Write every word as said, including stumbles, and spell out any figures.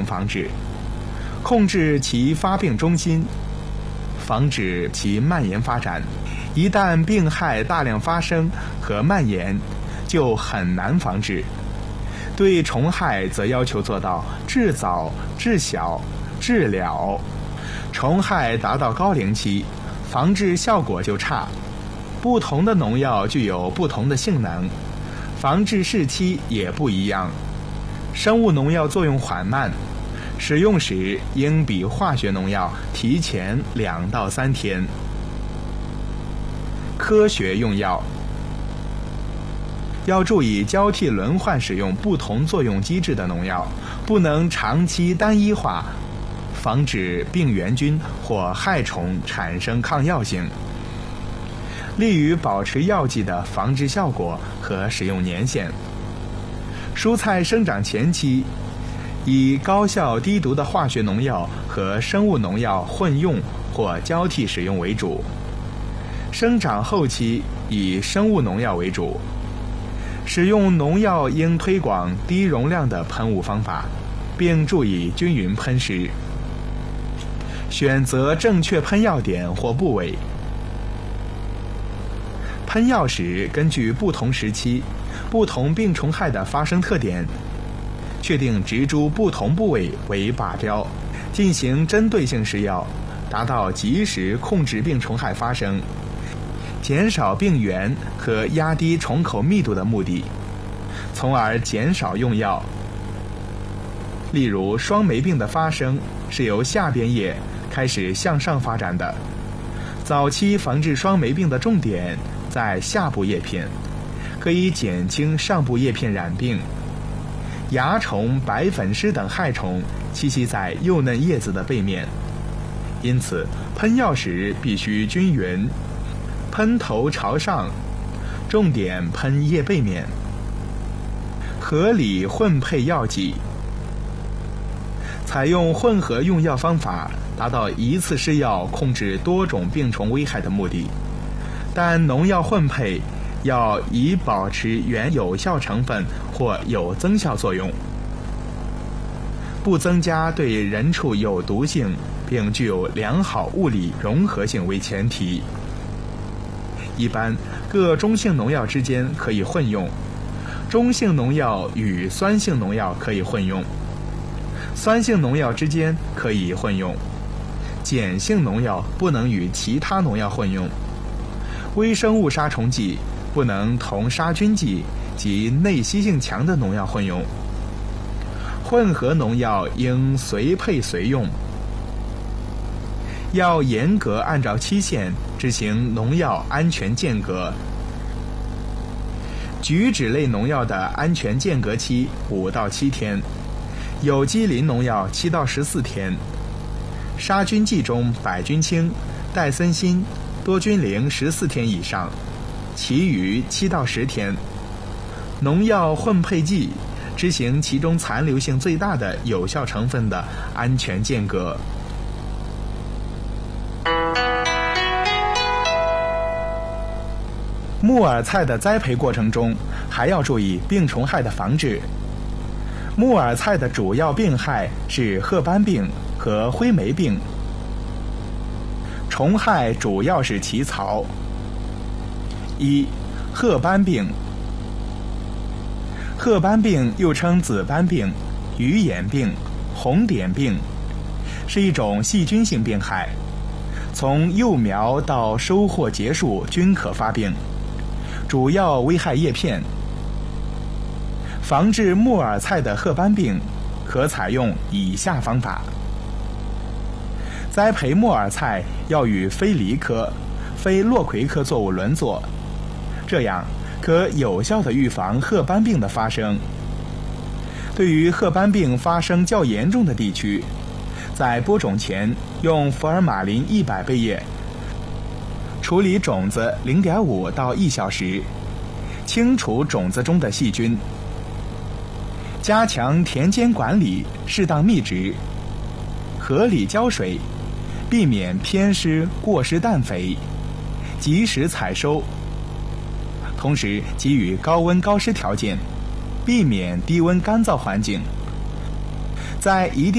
防治，控制其发病中心，防止其蔓延发展。一旦病害大量发生和蔓延，就很难防治。对虫害则要求做到治早、治小、治了。虫害达到高龄期，防治效果就差。不同的农药具有不同的性能，防治时期也不一样。生物农药作用缓慢，使用时应比化学农药提前两到三天。科学用药要注意交替轮换使用不同作用机制的农药，不能长期单一化，防止病原菌或害虫产生抗药性，利于保持药剂的防治效果和使用年限。蔬菜生长前期，以高效低毒的化学农药和生物农药混用或交替使用为主；生长后期以生物农药为主。使用农药应推广低容量的喷雾方法，并注意均匀喷施。选择正确喷药点或部位。喷药时，根据不同时期、不同病虫害的发生特点，确定植株不同部位为靶标，进行针对性施药，达到及时控制病虫害发生，减少病源和压低虫口密度的目的，从而减少用药。例如，霜霉病的发生是由下边叶开始向上发展的，早期防治霜霉病的重点在下部叶片，可以减轻上部叶片染病。蚜虫、白粉虱等害虫栖息在幼嫩叶子的背面，因此喷药时必须均匀，喷头朝上，重点喷叶背面。合理混配药剂，采用混合用药方法，达到一次施药控制多种病虫危害的目的，但农药混配要以保持原有效成分或有增效作用，不增加对人畜有毒性并具有良好物理融合性为前提。一般各中性农药之间可以混用，中性农药与酸性农药可以混用，酸性农药之间可以混用，碱性农药不能与其他农药混用，微生物杀虫剂不能同杀菌剂及内吸性强的农药混用。混合农药应随配随用，要严格按照期限执行农药安全间隔。菊酯类农药的安全间隔期五到七天，有机磷农药七到十四天。杀菌剂中百菌清、戴森辛、多菌灵十四天以上，其余七到十天。农药混配剂执行其中残留性最大的有效成分的安全间隔。木耳菜的栽培过程中，还要注意病虫害的防治。木耳菜的主要病害是褐斑病和灰霉病，虫害主要是起草。一、褐斑病。褐斑病又称紫斑病、鱼眼病、红点病，是一种细菌性病害，从幼苗到收获结束均可发病，主要危害叶片。防治木耳菜的褐斑病，可采用以下方法：栽培木耳菜要与非梨科、非落葵科作物轮作，这样可有效地预防褐斑病的发生。对于褐斑病发生较严重的地区，在播种前用福尔马林一百倍液处理种子零点五到一小时，清除种子中的细菌，加强田间管理，适当密植，合理浇水，避免偏施过施氮肥，及时采收，同时给予高温高湿条件，避免低温干燥环境，在一定